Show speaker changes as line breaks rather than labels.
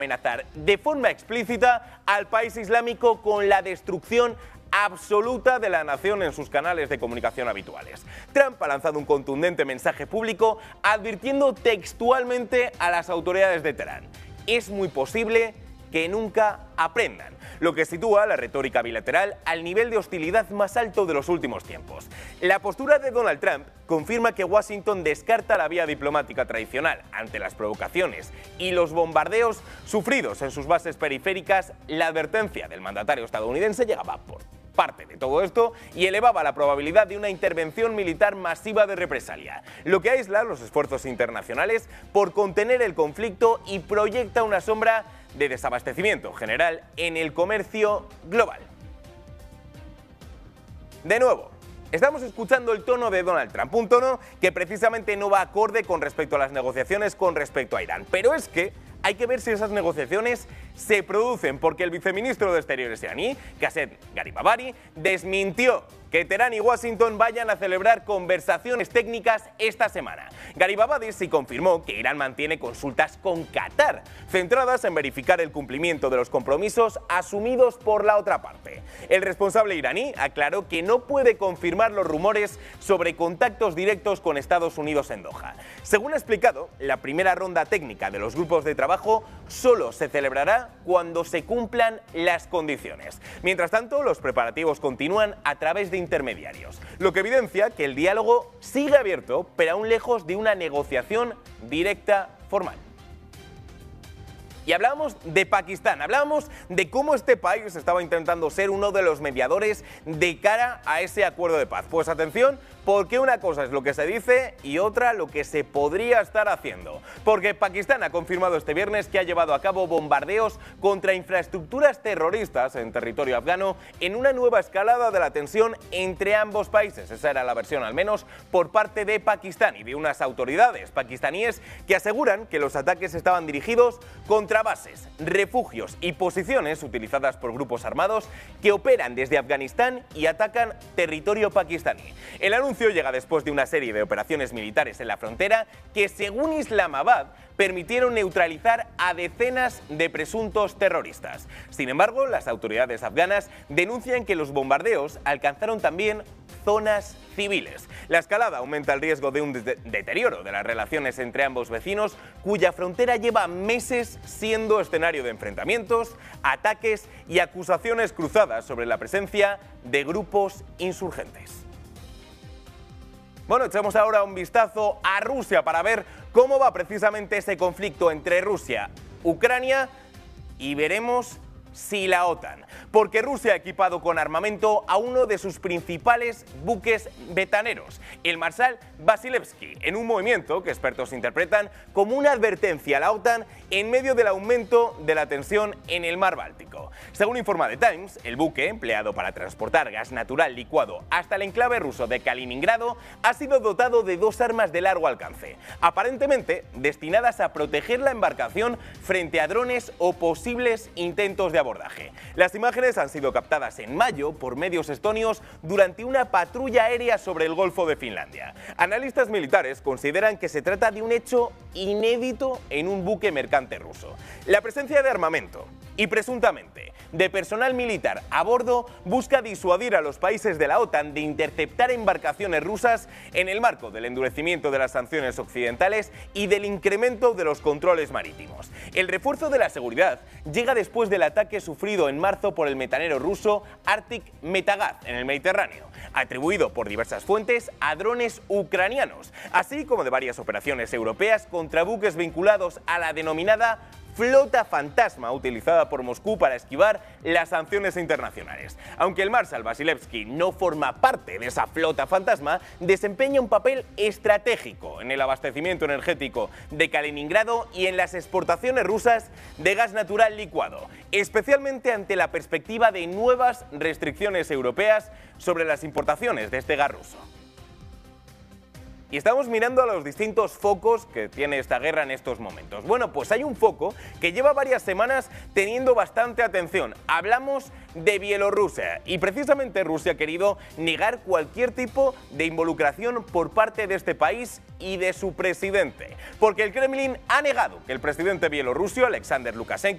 amenazar de forma explícita al país islámico con la destrucción absoluta de la nación en sus canales de comunicación habituales. Trump ha lanzado un contundente mensaje público advirtiendo textualmente a las autoridades de Teherán: es muy posible que nunca aprendan, lo que sitúa la retórica bilateral al nivel de hostilidad más alto de los últimos tiempos. La postura de Donald Trump confirma que Washington descarta la vía diplomática tradicional ante las provocaciones y los bombardeos sufridos en sus bases periféricas. La advertencia del mandatario estadounidense llegaba por parte de todo esto y elevaba la probabilidad de una intervención militar masiva de represalia, lo que aísla los esfuerzos internacionales por contener el conflicto y proyecta una sombra de desabastecimiento general en el comercio global. De nuevo, estamos escuchando el tono de Donald Trump, un tono que precisamente no va acorde con respecto a las negociaciones con respecto a Irán. Pero es que hay que ver si esas negociaciones se producen, porque el viceministro de Exteriores iraní, Qasem Gharibabadi, desmintió que Teherán y Washington vayan a celebrar conversaciones técnicas esta semana. Gharibabadi sí confirmó que Irán mantiene consultas con Qatar, centradas en verificar el cumplimiento de los compromisos asumidos por la otra parte. El responsable iraní aclaró que no puede confirmar los rumores sobre contactos directos con Estados Unidos en Doha. Según ha explicado, la primera ronda técnica de los grupos de trabajo solo se celebrará cuando se cumplan las condiciones. Mientras tanto, los preparativos continúan a través de intermediarios, lo que evidencia que el diálogo sigue abierto, pero aún lejos de una negociación directa formal. Y hablábamos de Pakistán, hablábamos de cómo este país estaba intentando ser uno de los mediadores de cara a ese acuerdo de paz. Pues atención, porque una cosa es lo que se dice y otra lo que se podría estar haciendo. Porque Pakistán ha confirmado este viernes que ha llevado a cabo bombardeos contra infraestructuras terroristas en territorio afgano en una nueva escalada de la tensión entre ambos países. Esa era la versión, al menos, por parte de Pakistán y de unas autoridades pakistaníes que aseguran que los ataques estaban dirigidos contra bases, refugios y posiciones utilizadas por grupos armados que operan desde Afganistán y atacan territorio pakistaní. El anuncio llega después de una serie de operaciones militares en la frontera que, según Islamabad, permitieron neutralizar a decenas de presuntos terroristas. Sin embargo, las autoridades afganas denuncian que los bombardeos alcanzaron también zonas civiles. La escalada aumenta el riesgo de un deterioro de las relaciones entre ambos vecinos, cuya frontera lleva meses siendo escenario de enfrentamientos, ataques y acusaciones cruzadas sobre la presencia de grupos insurgentes. Bueno, echamos ahora un vistazo a Rusia para ver cómo va precisamente ese conflicto entre Rusia, Ucrania y veremos si la OTAN, porque Rusia ha equipado con armamento a uno de sus principales buques betaneros, el Marshal Vasilevsky, en un movimiento que expertos interpretan como una advertencia a la OTAN en medio del aumento de la tensión en el mar Báltico. Según informa The Times, el buque, empleado para transportar gas natural licuado hasta el enclave ruso de Kaliningrado, ha sido dotado de dos armas de largo alcance, aparentemente destinadas a proteger la embarcación frente a drones o posibles intentos de abordaje. Las imágenes han sido captadas en mayo por medios estonios durante una patrulla aérea sobre el Golfo de Finlandia. Analistas militares consideran que se trata de un hecho inédito en un buque mercante ruso. La presencia de armamento y presuntamente de personal militar a bordo busca disuadir a los países de la OTAN de interceptar embarcaciones rusas en el marco del endurecimiento de las sanciones occidentales y del incremento de los controles marítimos. El refuerzo de la seguridad llega después del ataque sufrido en marzo por el metanero ruso Arctic Metagaz en el Mediterráneo, atribuido por diversas fuentes a drones ucranianos, así como de varias operaciones europeas contra buques vinculados a la denominada flota fantasma utilizada por Moscú para esquivar las sanciones internacionales. Aunque el Marshal Vasilevsky no forma parte de esa flota fantasma, desempeña un papel estratégico en el abastecimiento energético de Kaliningrado y en las exportaciones rusas de gas natural licuado, especialmente ante la perspectiva de nuevas restricciones europeas sobre las importaciones de este gas ruso. Y estamos mirando a los distintos focos que tiene esta guerra en estos momentos. Bueno, pues hay un foco que lleva varias semanas teniendo bastante atención. Hablamos de Bielorrusia y precisamente Rusia ha querido negar cualquier tipo de involucración por parte de este país y de su presidente. Porque el Kremlin ha negado que el presidente bielorruso, Alexander Lukashenko,